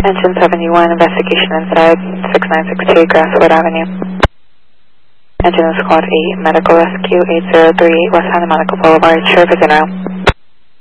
Engine 71, investigation inside 6962 Grasswood Avenue. Engine Squad 8, Medical Rescue 8038 West Santa Monica Boulevard, share visit now.